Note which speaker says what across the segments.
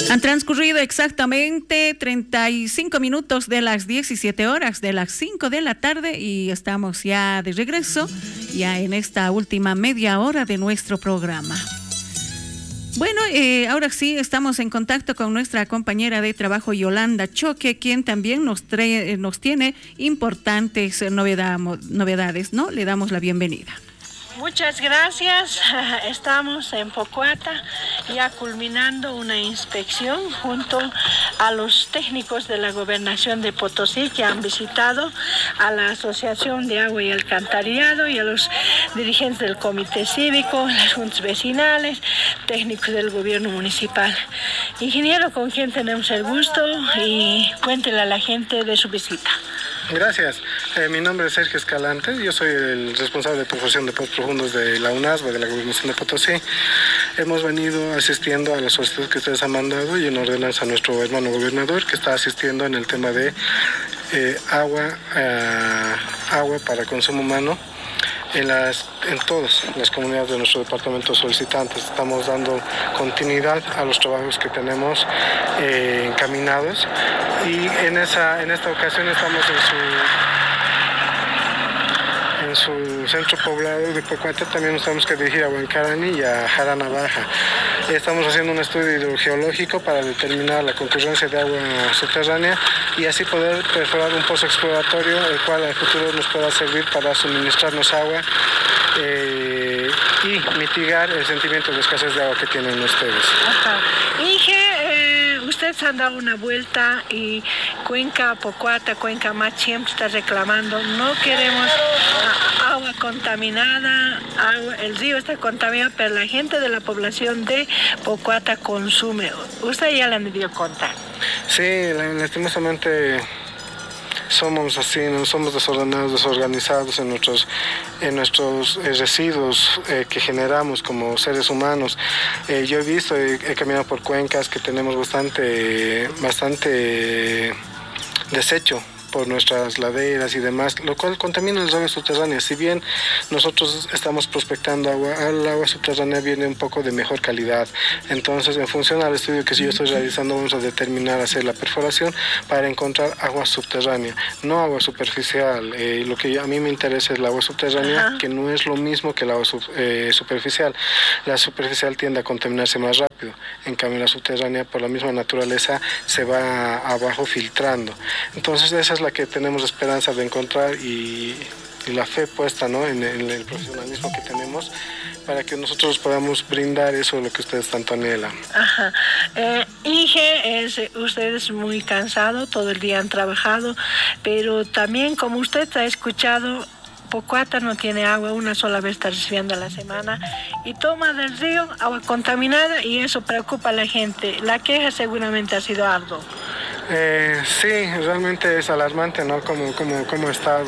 Speaker 1: Han transcurrido exactamente 35 minutos de las 17 horas, de las 5 de la tarde, y estamos ya de regreso, ya en esta última media hora de nuestro programa. Bueno, ahora sí estamos en contacto con nuestra compañera de trabajo Yolanda Choque, quien también nos tiene importantes novedades, ¿no? Le damos la bienvenida.
Speaker 2: Muchas gracias. Estamos en Pocuata ya culminando una inspección junto a los técnicos de la Gobernación de Potosí que han visitado a la Asociación de Agua y Alcantarillado y a los dirigentes del Comité Cívico, las juntas vecinales, técnicos del gobierno municipal. Ingeniero, ¿con quién tenemos el gusto? Y cuéntele a la gente de su visita.
Speaker 3: Gracias. Mi nombre es Sergio Escalante. Yo soy el responsable de profesión de pozos profundos de la UNASBA, de la Gobernación de Potosí. Hemos venido asistiendo a la solicitud que ustedes han mandado y en ordenanza a nuestro hermano gobernador, que está asistiendo en el tema de agua para consumo humano en todas las comunidades de nuestro departamento solicitantes. Estamos dando continuidad a los trabajos que tenemos encaminados y en esta ocasión estamos en su centro poblado de Pocuata. También nos tenemos que dirigir a Huancarani y a Jarana Baja. Estamos haciendo un estudio hidrogeológico para determinar la concurrencia de agua subterránea y así poder perforar un pozo exploratorio, el cual en el futuro nos pueda servir para suministrarnos agua y mitigar el sentimiento de escasez de agua que tienen ustedes.
Speaker 2: Ajá. Inge, ustedes han dado una vuelta y Cuenca Pocuata, Cuenca Mach siempre está reclamando, no queremos agua contaminada, el río está contaminado, pero la gente de la población de Pocuata consume. ¿Usted ya le han dio cuenta?
Speaker 3: Sí, lastimosamente somos así, ¿no? Somos desordenados, desorganizados en nuestros residuos que generamos como seres humanos. Yo he caminado por cuencas que tenemos bastante desecho por nuestras laderas y demás, lo cual contamina las aguas subterráneas. Si bien nosotros estamos prospectando agua, al agua subterránea viene un poco de mejor calidad. Entonces, en función al estudio que yo estoy realizando, vamos a determinar hacer la perforación para encontrar agua subterránea, no agua superficial. Lo que a mí me interesa es el agua subterránea, Ajá. que no es lo mismo que el agua superficial. La superficial tiende a contaminarse más rápido, en cambio la subterránea, por la misma naturaleza, se va abajo filtrando. Entonces, esa es la que tenemos esperanza de encontrar y la fe puesta, ¿no? en el profesionalismo que tenemos para que nosotros podamos brindar eso lo que ustedes tanto anhelan.
Speaker 2: Ajá. Inge, ustedes muy cansados, todo el día han trabajado, pero también como usted ha escuchado, Pocuata no tiene agua, una sola vez está recibiendo a la semana y toma del río agua contaminada y eso preocupa a la gente. La queja seguramente ha sido ardua.
Speaker 3: Sí, realmente es alarmante, ¿no? Como estado.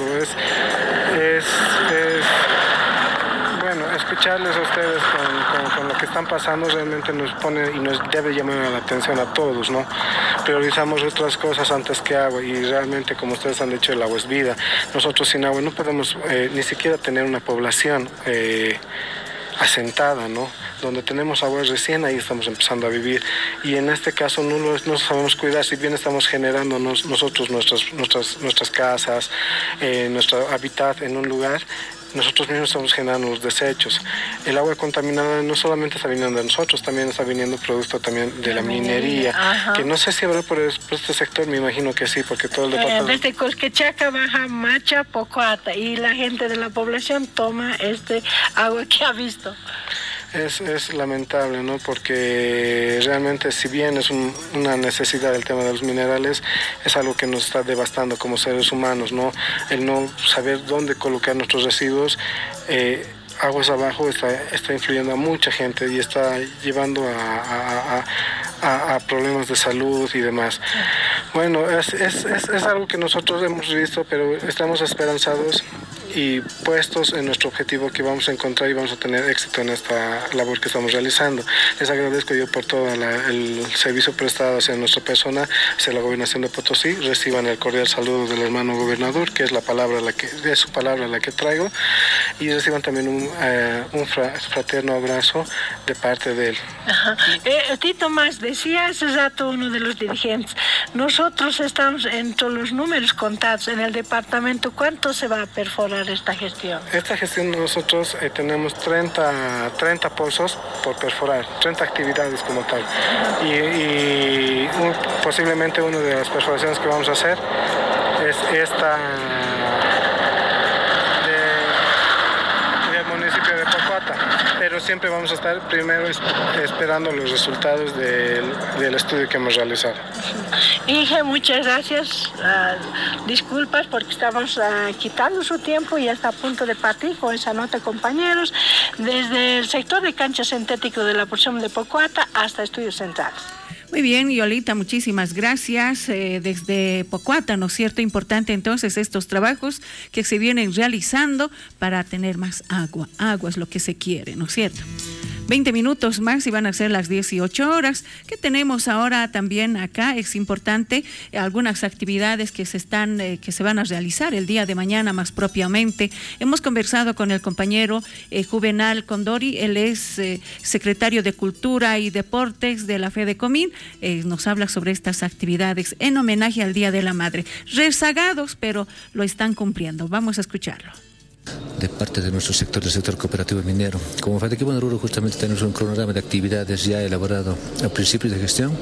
Speaker 3: Bueno, escucharles a ustedes con lo que están pasando realmente nos pone y nos debe llamar la atención a todos, ¿no? Priorizamos otras cosas antes que agua y realmente, como ustedes han dicho, el agua es vida. Nosotros sin agua no podemos ni siquiera tener una población asentada, ¿no? Donde tenemos agua recién, ahí estamos empezando a vivir y en este caso no sabemos cuidar, si bien estamos generando nosotros nuestras casas, nuestro hábitat en un lugar, nosotros mismos estamos generando los desechos. El agua contaminada no solamente está viniendo de nosotros, también está viniendo producto también de la minería, Ajá. que no sé si habrá por este sector, me imagino que sí, porque todo el departamento...
Speaker 2: Desde Colquechaca baja Macha, Pocuata, y la gente de la población toma agua que ha visto.
Speaker 3: Es lamentable, ¿no? Porque realmente, si bien es una necesidad el tema de los minerales, es algo que nos está devastando como seres humanos, ¿no? El no saber dónde colocar nuestros residuos, aguas abajo está influyendo a mucha gente y está llevando a problemas de salud y demás. Bueno, es algo que nosotros hemos visto, pero estamos esperanzados y puestos en nuestro objetivo que vamos a encontrar y vamos a tener éxito en esta labor que estamos realizando. Les agradezco yo por todo el servicio prestado hacia nuestra persona, hacia la Gobernación de Potosí. Reciban el cordial saludo del hermano gobernador, que es su palabra la que traigo, y reciban también un fraterno abrazo de parte de él.
Speaker 2: Tito Más, decía hace rato uno de los dirigentes, nosotros estamos entre los números contados en el departamento. ¿Cuánto se va a perforar esta gestión?
Speaker 3: Esta gestión nosotros tenemos 30 pozos por perforar, 30 actividades como tal. Y posiblemente una de las perforaciones que vamos a hacer es esta del municipio de Pocuata. Pero siempre vamos a estar primero esperando los resultados del estudio que hemos realizado.
Speaker 2: Inge, muchas gracias. Disculpas porque estamos quitando su tiempo y ya está a punto de partir con esa nota, compañeros, desde el sector de cancha sintético de la porción de Pocuata hasta Estudios Centrales.
Speaker 1: Muy bien, Yolita, muchísimas gracias. Desde Pocuata, ¿no es cierto? Importante entonces estos trabajos que se vienen realizando para tener más agua. Agua es lo que se quiere, ¿no es cierto? 20 minutos más y van a ser las 18 horas. ¿Qué tenemos ahora también acá? Es importante algunas actividades que se van a realizar el día de mañana más propiamente. Hemos conversado con el compañero Juvenal Condori, él es secretario de Cultura y Deportes de la FEDECOMIN. Nos habla sobre estas actividades en homenaje al Día de la Madre. Rezagados, pero lo están cumpliendo. Vamos a escucharlo.
Speaker 4: De parte de nuestro sector, del sector cooperativo minero. Como FEDECOMIN Oruro justamente tenemos un cronograma de actividades ya elaborado a principios de gestión,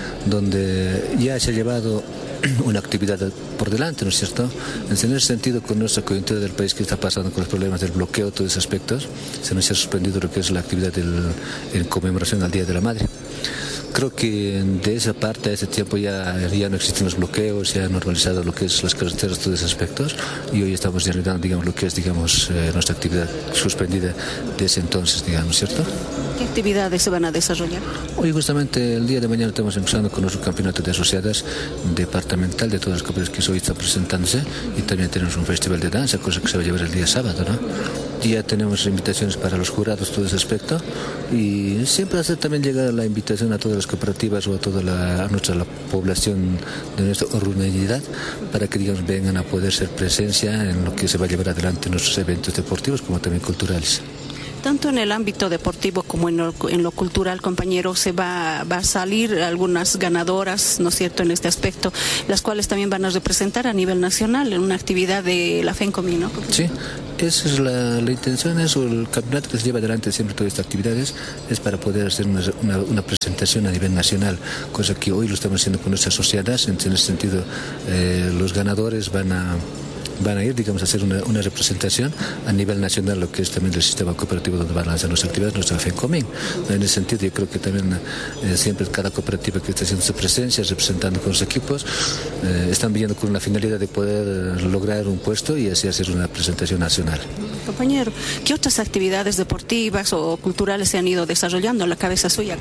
Speaker 4: donde ya se ha llevado una actividad por delante, ¿no es cierto? En ese sentido, con nuestra coyuntura del país que está pasando con los problemas del bloqueo, todos esos aspectos, se nos ha suspendido lo que es la actividad en conmemoración al Día de la Madre. Creo que de esa parte, de ese tiempo ya no existen los bloqueos, se ha normalizado lo que es las carreteras, todos esos aspectos, y hoy estamos realizando, digamos, lo que es, digamos, nuestra actividad suspendida de ese entonces, digamos, ¿cierto?
Speaker 1: ¿Qué actividades se van a desarrollar?
Speaker 4: Hoy justamente el día de mañana estamos empezando con nuestro campeonato de asociadas departamental de todas las cooperativas que hoy están presentándose, y también tenemos un festival de danza, cosa que se va a llevar el día sábado, ¿no? Y ya tenemos invitaciones para los jurados, todo ese aspecto, y siempre hacer también llegar la invitación a todas las cooperativas o a toda la población de nuestra ruralidad para que, digamos, vengan a poder ser presencia en lo que se va a llevar adelante en nuestros eventos deportivos como también culturales.
Speaker 5: Tanto en el ámbito deportivo como en lo cultural, compañero, se va a salir algunas ganadoras, ¿no es cierto?, en este aspecto, las cuales también van a representar a nivel nacional en una actividad de la FEDECOMIN, ¿no?
Speaker 4: Sí, esa es la intención, es el campeonato que se lleva adelante siempre todas estas actividades, es para poder hacer una presentación a nivel nacional, cosa que hoy lo estamos haciendo con nuestras sociedades. En ese sentido, los ganadores van a ir, digamos, a hacer una representación a nivel nacional, lo que es también el sistema cooperativo donde van a hacer nuestras actividades, nuestra FEDECOMIN. En ese sentido, yo creo que también siempre cada cooperativa que está haciendo su presencia, representando con sus equipos, están viendo con la finalidad de poder lograr un puesto y así hacer una presentación nacional.
Speaker 5: Compañero, ¿qué otras actividades deportivas o culturales se han ido desarrollando en la cabeza suya?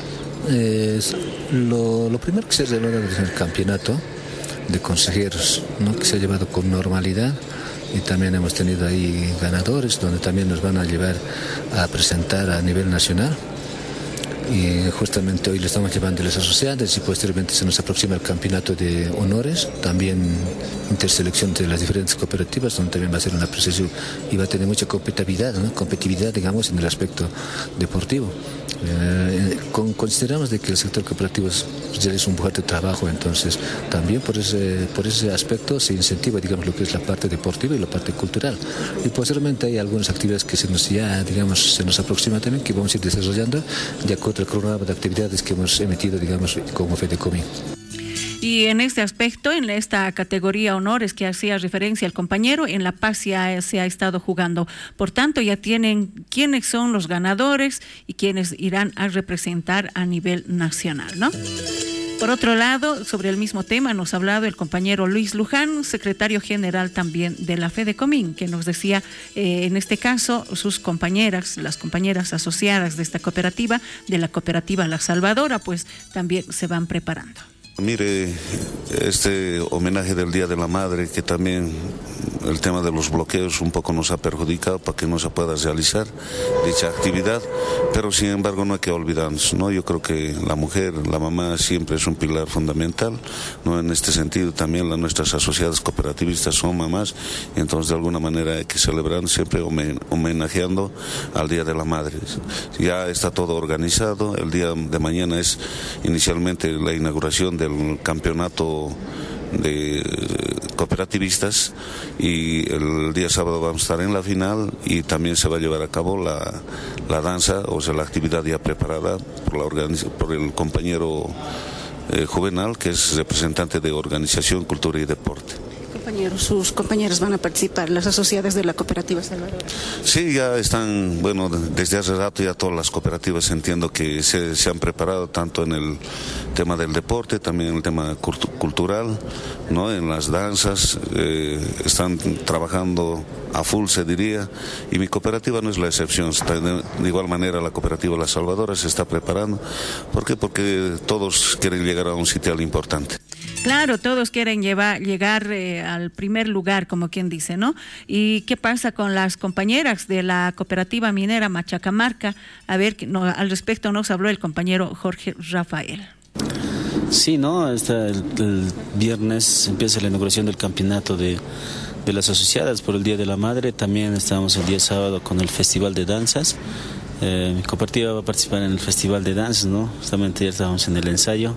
Speaker 4: Lo primero que se ha realizado es el campeonato de consejeros, ¿no?, que se ha llevado con normalidad, y también hemos tenido ahí ganadores donde también nos van a llevar a presentar a nivel nacional, y justamente hoy lo estamos llevando a las asociadas y posteriormente se nos aproxima el campeonato de honores, también interselección de las diferentes cooperativas, donde también va a ser una precisión y va a tener mucha competitividad, ¿no?, digamos, en el aspecto deportivo. Consideramos de que el sector cooperativo ya es un fuerte trabajo, entonces también por ese aspecto se incentiva, digamos, lo que es la parte deportiva y la parte cultural, y posteriormente hay algunas actividades que se nos aproxima también, que vamos a ir desarrollando de acuerdo al cronograma de actividades que hemos emitido, digamos, como FEDECOMIN.
Speaker 1: Y en este aspecto, en esta categoría honores que hacía referencia al compañero, en La Paz se ha estado jugando. Por tanto, ya tienen quiénes son los ganadores y quiénes irán a representar a nivel nacional, ¿no? Por otro lado, sobre el mismo tema nos ha hablado el compañero Luis Luján, secretario general también de la FEDECOMIN, que nos decía, en este caso, sus compañeras, las compañeras asociadas de esta cooperativa, de la cooperativa La Salvadora, pues también se van preparando.
Speaker 6: Mire, este homenaje del Día de la Madre, que también el tema de los bloqueos un poco nos ha perjudicado para que no se pueda realizar dicha actividad, pero sin embargo no hay que olvidarnos, ¿no? Yo creo que la mujer, la mamá siempre es un pilar fundamental, ¿no? En este sentido también nuestras asociadas cooperativistas son mamás, y entonces de alguna manera hay que celebrar siempre homenajeando al Día de la Madre. Ya está todo organizado, el día de mañana es inicialmente la inauguración del campeonato de cooperativistas y el día sábado vamos a estar en la final y también se va a llevar a cabo la danza, o sea, la actividad ya preparada por el compañero Juvenal, que es representante de Organización, Cultura y Deporte.
Speaker 5: Compañeros, sus compañeros van a participar, las asociadas de la cooperativa Salvador.
Speaker 6: Sí, ya están, bueno, desde hace rato ya todas las cooperativas entiendo que se han preparado tanto en el tema del deporte, también en el tema cultural, ¿no? En las danzas, están trabajando a full, se diría, y mi cooperativa no es la excepción. De igual manera la cooperativa La Salvadora se está preparando. ¿Por qué? Porque todos quieren llegar a un sitial importante.
Speaker 1: Claro, todos quieren llegar al primer lugar, como quien dice, ¿no? ¿Y qué pasa con las compañeras de la cooperativa minera Machacamarca? A ver, al respecto nos habló el compañero Jorge Rafael.
Speaker 7: Sí, ¿no? El viernes empieza la inauguración del campeonato de las asociadas por el Día de la Madre. También estamos el día sábado con el Festival de Danzas. Mi cooperativa va a participar en el Festival de Danzas, ¿no? Justamente ya estábamos en el ensayo.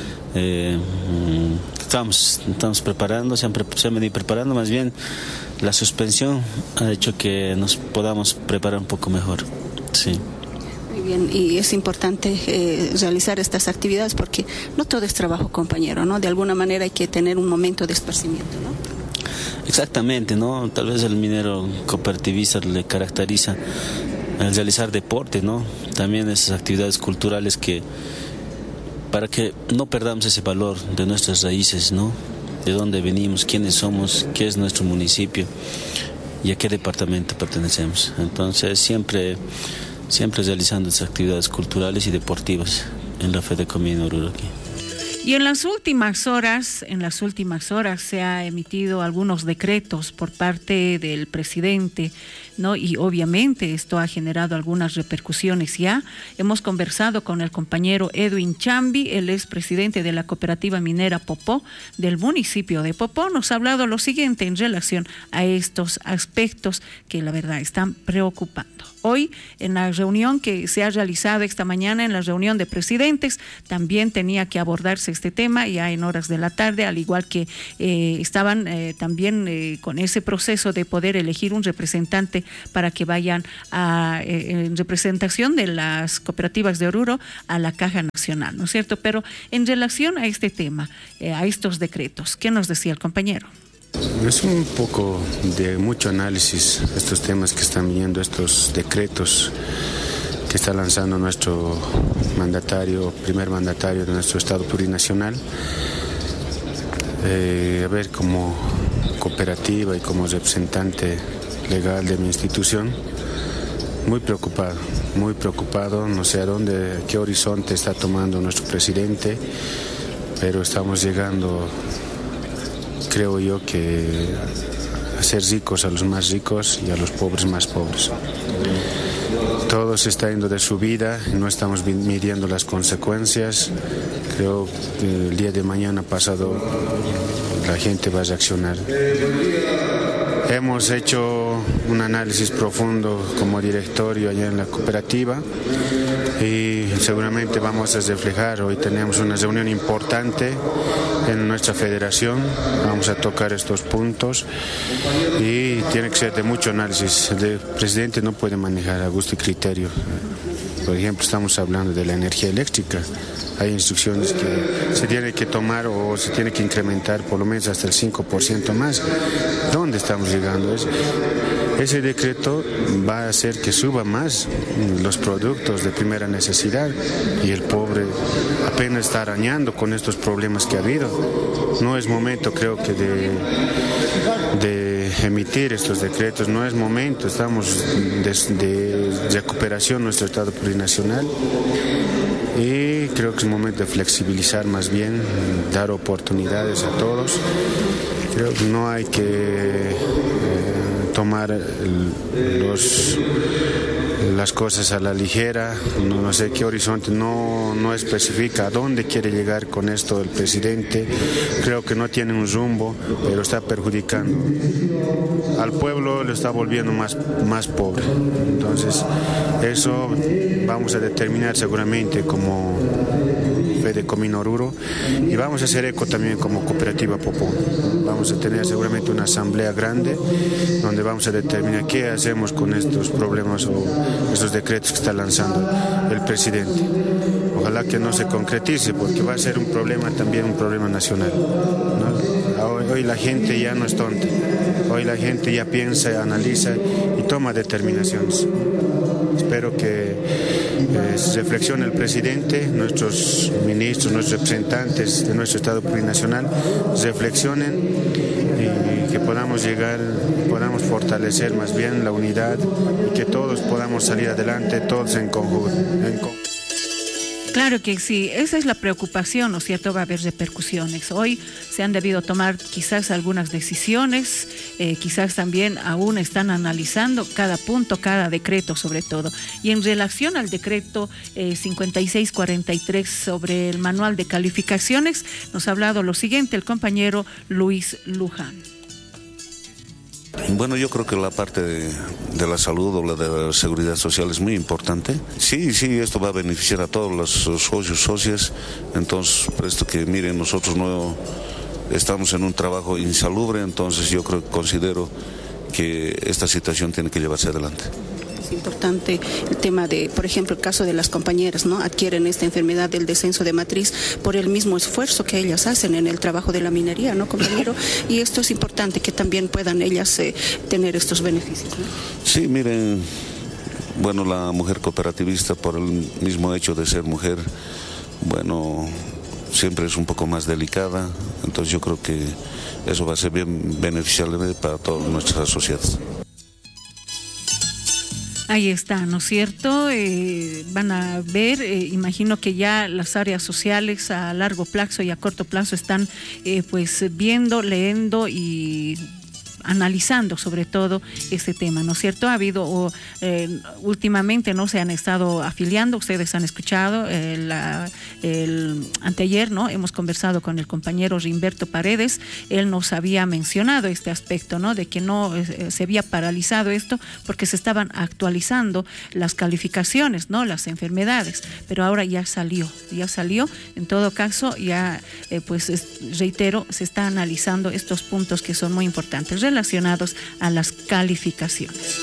Speaker 7: Estamos preparando, se han venido preparando, más bien la suspensión ha hecho que nos podamos preparar un poco mejor. Sí.
Speaker 5: Muy bien, y es importante realizar estas actividades porque no todo es trabajo, compañero, ¿no? De alguna manera hay que tener un momento de esparcimiento, ¿no?
Speaker 7: Exactamente, ¿no? Tal vez el minero cooperativista le caracteriza el realizar deporte, ¿no? También esas actividades culturales para que no perdamos ese valor de nuestras raíces, ¿no? De dónde venimos, quiénes somos, qué es nuestro municipio y a qué departamento pertenecemos. Entonces siempre realizando esas actividades culturales y deportivas en la Fedecomina Oruro aquí.
Speaker 1: Y en las últimas horas se ha emitido algunos decretos por parte del presidente, ¿no? Y obviamente esto ha generado algunas repercusiones ya. Hemos conversado con el compañero Edwin Chambi, él es presidente de la cooperativa minera Popó del municipio de Popó. Nos ha hablado lo siguiente en relación a estos aspectos que la verdad están preocupando. Hoy, en la reunión que se ha realizado esta mañana, en la reunión de presidentes, también tenía que abordarse este tema ya en horas de la tarde, al igual que estaban también con ese proceso de poder elegir un representante para que vayan en representación de las cooperativas de Oruro a la Caja Nacional, ¿no es cierto? Pero en relación a este tema, a estos decretos, ¿qué nos decía el compañero?
Speaker 8: Es un poco de mucho análisis estos temas que están viniendo, estos decretos que está lanzando nuestro primer mandatario de nuestro Estado plurinacional. A ver, como cooperativa y como representante legal de mi institución, muy preocupado, no sé qué horizonte está tomando nuestro presidente, pero estamos llegando, creo yo, que a ser ricos a los más ricos y a los pobres más pobres. Todo se está yendo de su vida, no estamos midiendo las consecuencias. Creo que el día de mañana pasado la gente va a reaccionar. Hemos hecho un análisis profundo como directorio allá en la cooperativa y seguramente vamos a reflejar. Hoy tenemos una reunión importante en nuestra federación, vamos a tocar estos puntos y tiene que ser de mucho análisis. El presidente no puede manejar a gusto y criterio. Por ejemplo, estamos hablando de la energía eléctrica. Hay instrucciones que se tiene que tomar o se tiene que incrementar por lo menos hasta el 5% más. ¿Dónde estamos llegando? Ese decreto va a hacer que suba más los productos de primera necesidad y el pobre apenas está arañando con estos problemas que ha habido. No es momento, creo que, de emitir estos decretos, no es momento. Estamos de recuperación en nuestro Estado plurinacional. y creo que es momento de flexibilizar más bien, dar oportunidades a todos. Creo que no hay que tomar las cosas a la ligera, no sé qué horizonte, no especifica a dónde quiere llegar con esto el presidente. Creo que no tiene un rumbo, pero está perjudicando al pueblo, lo está volviendo más pobre. Entonces, eso vamos a determinar seguramente como Fedecomino Oruro, y vamos a hacer eco también como Cooperativa Popó. Vamos a tener seguramente una asamblea grande donde vamos a determinar qué hacemos con estos problemas o estos decretos que está lanzando el presidente. Ojalá que no se concretice, porque va a ser un problema también, un problema nacional, ¿no? Hoy la gente ya no es tonta, hoy la gente ya piensa, analiza y toma determinaciones. Espero que reflexione el presidente, nuestros ministros, nuestros representantes de nuestro Estado plurinacional reflexionen y que podamos fortalecer más bien la unidad y que todos podamos salir adelante, todos en conjunto.
Speaker 1: Claro que sí, esa es la preocupación, ¿no es cierto? Va a haber repercusiones. Hoy se han debido tomar quizás algunas decisiones, quizás también aún están analizando cada punto, cada decreto sobre todo. Y en relación al decreto 5643 sobre el manual de calificaciones, nos ha hablado lo siguiente el compañero Luis Luján.
Speaker 6: Bueno, yo creo que la parte de la salud o la de la seguridad social es muy importante. Sí, esto va a beneficiar a todos los socios, socias. Entonces, por esto que miren, nosotros no estamos en un trabajo insalubre, entonces yo considero que esta situación tiene que llevarse adelante.
Speaker 5: Es importante el tema de, por ejemplo, el caso de las compañeras, ¿no? Adquieren esta enfermedad del descenso de matriz por el mismo esfuerzo que ellas hacen en el trabajo de la minería, ¿no, compañero? Y esto es importante que también puedan ellas tener estos beneficios, ¿no?
Speaker 6: Sí, miren, bueno, la mujer cooperativista, por el mismo hecho de ser mujer, bueno, siempre es un poco más delicada, entonces yo creo que eso va a ser bien beneficiable para toda nuestra sociedad.
Speaker 1: Ahí está, ¿no es cierto? Van a ver, imagino que ya las áreas sociales a largo plazo y a corto plazo están pues viendo, leyendo y analizando sobre todo este tema, ¿no es cierto? Ha habido últimamente, ¿no? Se han estado afiliando, ustedes han escuchado el anteayer, ¿no? Hemos conversado con el compañero Rimberto Paredes, él nos había mencionado este aspecto, ¿no? De que no se había paralizado esto porque se estaban actualizando las calificaciones, ¿no? Las enfermedades, pero ahora ya salió, en todo caso ya reitero, se está analizando estos puntos que son muy importantes relacionados a las calificaciones.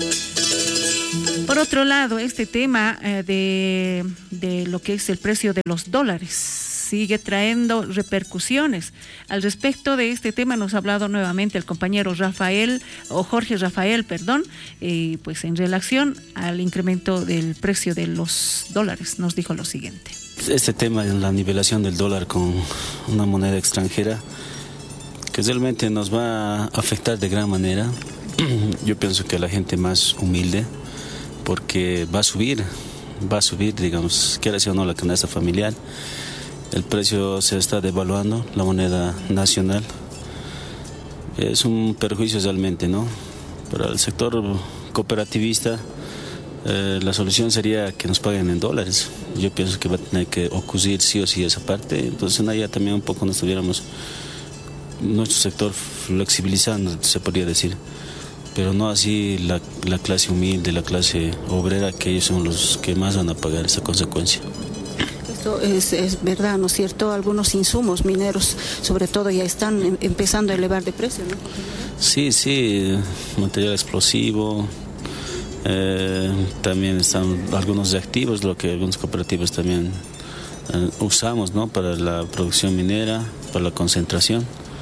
Speaker 1: Por otro lado, este tema de lo que es el precio de los dólares sigue trayendo repercusiones. Al respecto de este tema nos ha hablado nuevamente el compañero Jorge Rafael, pues en relación al incremento del precio de los dólares, nos dijo lo siguiente.
Speaker 7: Este tema de la nivelación del dólar con una moneda extranjera, que realmente nos va a afectar de gran manera. Yo pienso que la gente más humilde, porque va a subir, digamos, quiera sea o no la canasta familiar, el precio se está devaluando, la moneda nacional. Es un perjuicio realmente, ¿no? Para el sector cooperativista, la solución sería que nos paguen en dólares. Yo pienso que va a tener que ocurrir sí o sí esa parte, entonces allá también un poco nos estuviéramos nuestro sector flexibilizando, se podría decir, pero no así la clase humilde, la clase obrera, que ellos son los que más van a pagar esa consecuencia.
Speaker 5: Esto es verdad, ¿no es cierto? Algunos insumos mineros, sobre todo, ya están empezando a elevar de precio, ¿no? Sí,
Speaker 7: material explosivo, también están algunos reactivos, lo que algunos cooperativos también usamos, ¿no? Para la producción minera, para la concentración.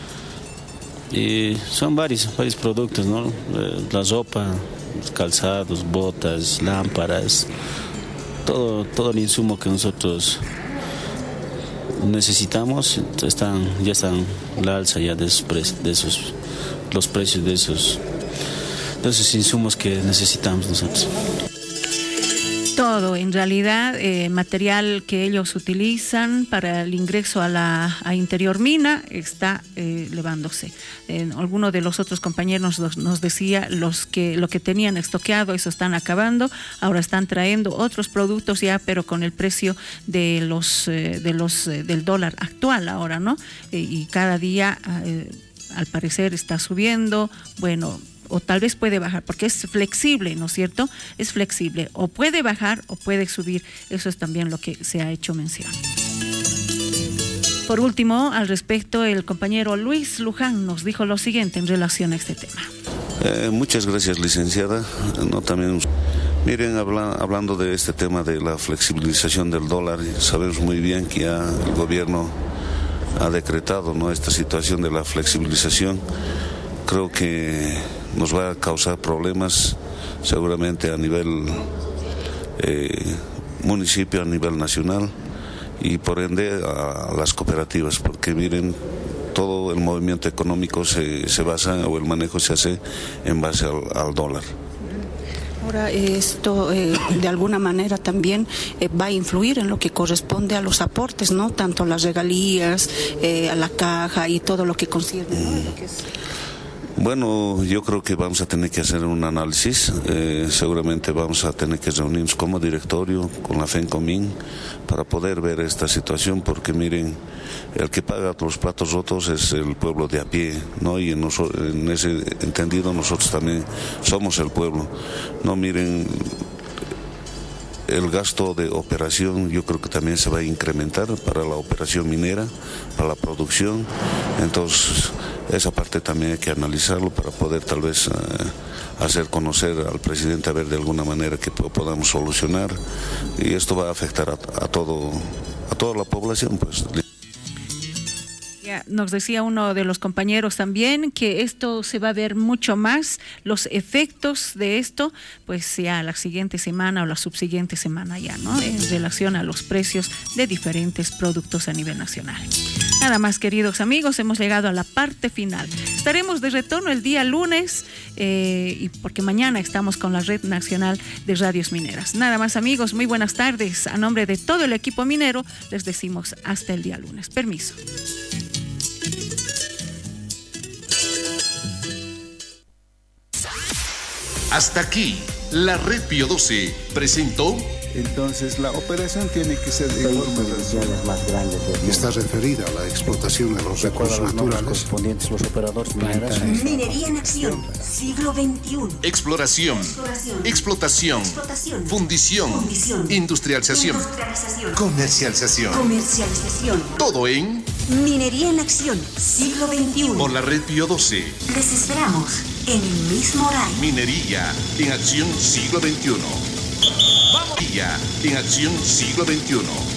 Speaker 7: Y son varios productos, ¿no? La ropa, los calzados, botas, lámparas, todo el insumo que nosotros necesitamos ya están la alza ya los precios de esos insumos que necesitamos nosotros.
Speaker 1: Todo, en realidad, material que ellos utilizan para el ingreso a interior mina está elevándose. Alguno de los otros compañeros nos decía lo que tenían estoqueado, eso están acabando, ahora están trayendo otros productos ya, pero con el precio del dólar actual ahora, ¿no? Y cada día, al parecer, está subiendo, bueno, o tal vez puede bajar, porque es flexible, ¿no es cierto? Es flexible, o puede bajar o puede subir, eso es también lo que se ha hecho mención. Por último, al respecto, el compañero Luis Luján nos dijo lo siguiente en relación a este tema.
Speaker 6: Muchas gracias, licenciada. También, miren, hablando de este tema de la flexibilización del dólar, sabemos muy bien que ya el gobierno ha decretado, ¿no?, esta situación de la flexibilización. Creo que nos va a causar problemas seguramente a nivel municipio, a nivel nacional y por ende a las cooperativas, porque miren, todo el movimiento económico se basa, o el manejo se hace en base al dólar.
Speaker 5: Ahora, esto de alguna manera también va a influir en lo que corresponde a los aportes, ¿no? Tanto las regalías, a la caja y todo lo que concierne, ¿no? Lo que es...
Speaker 6: Bueno, yo creo que vamos a tener que hacer un análisis, seguramente vamos a tener que reunirnos como directorio con la FENCOMIN para poder ver esta situación, porque miren, el que paga los platos rotos es el pueblo de a pie, ¿no? Y en ese entendido nosotros también somos el pueblo, ¿no? Miren, el gasto de operación yo creo que también se va a incrementar para la operación minera, para la producción, entonces esa parte también hay que analizarlo para poder tal vez hacer conocer al presidente, a ver de alguna manera que podamos solucionar, y esto va a afectar a toda la población, pues.
Speaker 1: Nos decía uno de los compañeros también que esto se va a ver mucho más, los efectos de esto, pues ya la siguiente semana o la subsiguiente semana ya, ¿no? En relación a los precios de diferentes productos a nivel nacional. Nada más, queridos amigos, hemos llegado a la parte final. Estaremos de retorno el día lunes, y porque mañana estamos con la Red Nacional de Radios Mineras. Nada más, amigos, muy buenas tardes. A nombre de todo el equipo minero, les decimos hasta el día lunes. Permiso.
Speaker 9: Hasta aquí, la Red Pío XII presentó...
Speaker 10: Entonces la operación tiene que ser de forma
Speaker 11: más grandes.
Speaker 12: Está referida a la explotación de los recursos naturales
Speaker 11: correspondientes los operadores mineros.
Speaker 13: Minería en acción, siglo XXI.
Speaker 9: Exploración, explotación, fundición, industrialización, comercialización. Todo en
Speaker 13: Minería en acción, siglo XXI.
Speaker 9: Por la Red Pío XII.
Speaker 13: Les esperamos en el mismo horario.
Speaker 9: Minería en acción, siglo XXI. Minería en acción, siglo XXI.